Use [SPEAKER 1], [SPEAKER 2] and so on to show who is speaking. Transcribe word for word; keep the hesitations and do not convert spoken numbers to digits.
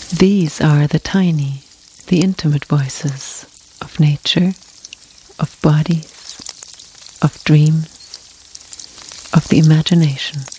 [SPEAKER 1] These are the tiny, the intimate voices of nature, of bodies, of dreams, of the imagination.